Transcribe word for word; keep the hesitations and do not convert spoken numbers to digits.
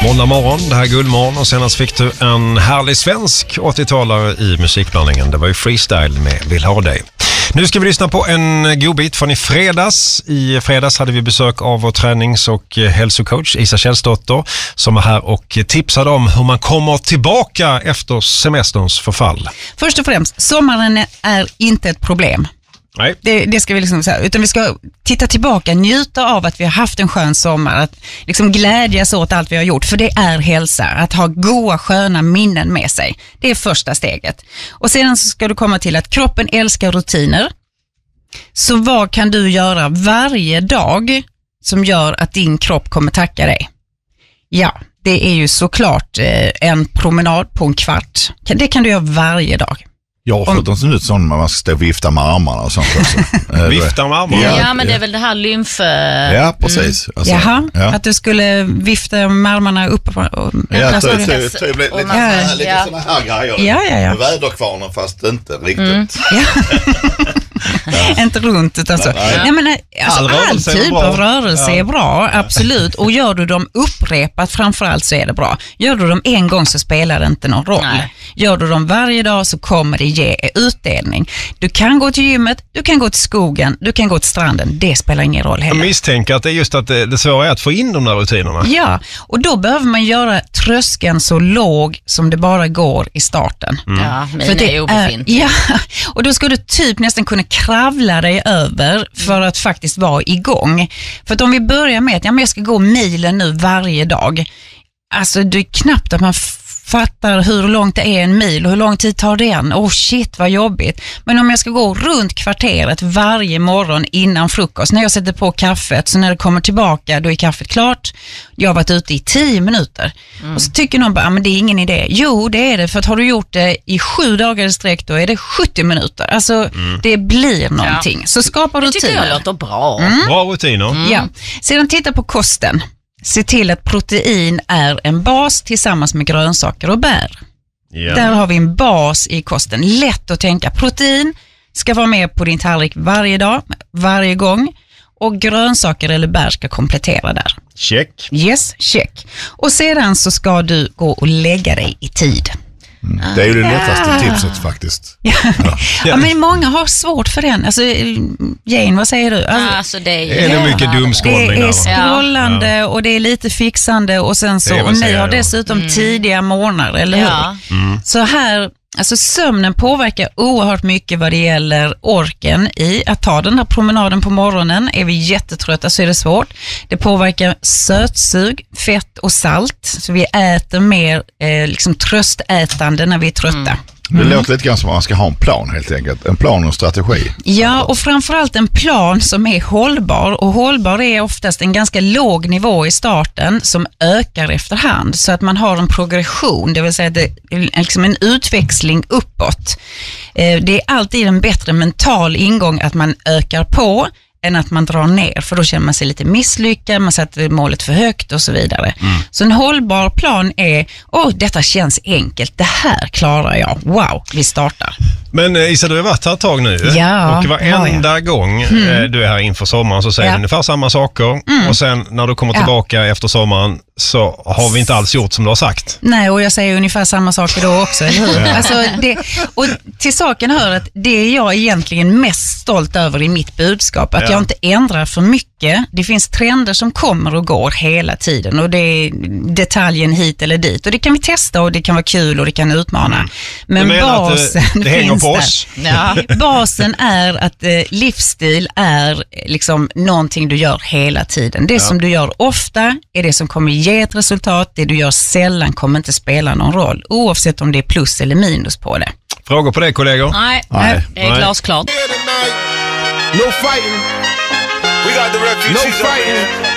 måndag morgon, det här är Guldmorgon, och senast fick du en härlig svensk åttiotalare i musikblandningen. Det var ju Freestyle med Vill ha dig. Nu ska vi lyssna på en godbit från i fredags. I fredags hade vi besök av vår tränings- och hälsocoach Isa Källsdotter som är här och tipsade om hur man kommer tillbaka efter semesterns förfall. Först och främst, sommaren är inte ett problem. Nej. Det, det ska vi liksom säga, utan vi ska titta tillbaka, njuta av att vi har haft en skön sommar, att liksom glädjas åt allt vi har gjort, för det är hälsa, att ha goda sköna minnen med sig. Det är första steget. Och sedan så ska du komma till att kroppen älskar rutiner. Så vad kan du göra varje dag som gör att din kropp kommer tacka dig? Ja, det är ju såklart eh, en promenad på en kvart. Det kan du göra varje dag. Jag har fått en ut sån man ska stå och vifta med armarna och sånt också. Vifta med armarna? Ja, ja, men det är väl det här lymf... Ja, precis. Mm. Alltså, Jaha, ja. Att du skulle vifta med armarna upp och... och ja, typ lite sådana här grejer. Ja, ja, ja. Väderkvarnen fast inte riktigt. Mm. Ja. Ja. Inte runt utan så. Nej. Nej, men, alltså, all, all typ av rörelse ja. är bra, absolut. Och gör du dem upprepat framförallt så är det bra. Gör du dem en gång så spelar det inte någon roll. Nej. Gör du dem varje dag så kommer det ge utdelning. Du kan gå till gymmet, du kan gå till skogen, du kan gå till stranden. Det spelar ingen roll heller. Jag misstänker att det är just att det, det svåra är att få in de där rutinerna. Ja, och då behöver man göra tröskeln så låg som det bara går i starten. Mm. Ja, men för det är obefintligt. Ja, och då ska du typ nästan kunna kravla dig över för mm. att faktiskt vara igång. För att om vi börjar med att ja, men jag ska gå milen nu varje dag. Alltså det är knappt att man fattar hur långt det är en mil och hur lång tid tar det en. Åh oh shit, vad jobbigt. Men om jag ska gå runt kvarteret varje morgon innan frukost, när jag sätter på kaffet, så när det kommer tillbaka, då är kaffet klart. Jag har varit ute i tio minuter. Mm. Och så tycker någon bara, men det är ingen idé. Jo, det är det, för att har du gjort det i sju dagar i sträck, då är det sjuttio minuter. Alltså, mm. det blir någonting. Ja. Så skapa rutiner. Det tycker jag låter bra. Mm. Bra rutiner. Mm. Ja. Sedan titta på kosten. Se till att protein är en bas tillsammans med grönsaker och bär. Yeah. Där har vi en bas i kosten. Lätt att tänka. Protein ska vara med på din tallrik varje dag, varje gång. Och grönsaker eller bär ska komplettera där. Check. Yes, check. Och sedan så ska du gå och lägga dig i tid. Mm. Det är ju det lättaste tipset faktiskt. Ja. Ja. Ja, men många har svårt för den. Alltså, Jane, vad säger du? Alltså, alltså, det är, är det mycket dumskrollning. Det är scrollande ja. och det är lite fixande och sen så, och ni har dessutom mm. tidiga morgnar, eller hur? Ja. Mm. Så här, alltså sömnen påverkar oerhört mycket vad det gäller orken i att ta den här promenaden på morgonen. Är vi jättetrötta så är det svårt. Det påverkar sötsug, fett och salt. Så vi äter mer eh, liksom tröstätande när vi är trötta. Mm. Det låter lite grann som att man ska ha en plan helt enkelt. En plan och en strategi. Ja, och framförallt en plan som är hållbar. Och hållbar är oftast en ganska låg nivå i starten som ökar efterhand. Så att man har en progression, det vill säga det är liksom en utväxling uppåt. Det är alltid en bättre mental ingång att man ökar på än att man drar ner, för då känner man sig lite misslyckad, man sätter målet för högt och så vidare. Mm. Så en hållbar plan är, åh, detta känns enkelt, det här klarar jag, wow, vi startar. Men Isa, du har varit här ett tag nu. Ja, och varenda ja. gång mm. du är här inför sommaren så säger ja. du ungefär samma saker. Mm. Och sen när du kommer tillbaka ja. efter sommaren så har vi inte alls gjort som du har sagt. Nej, och jag säger ungefär samma saker då också, eller hur? Ja. Alltså det, och till saken hör att det är jag egentligen mest stolt över i mitt budskap. Att ja. jag inte ändrar för mycket. Det finns trender som kommer och går hela tiden. Och det är detaljen hit eller dit. Och det kan vi testa och det kan vara kul och det kan utmana. Mm. Men basen det, det finns på oss. Ja. Basen är att eh, livsstil är liksom någonting du gör hela tiden. Det ja. som du gör ofta är det som kommer ge ett resultat. Det du gör sällan kommer inte spela någon roll. Oavsett om det är plus eller minus på det. Frågor på det, kollegor? Nej, Nej. det är glasklart. No fighting. We got the refugees. No fighting.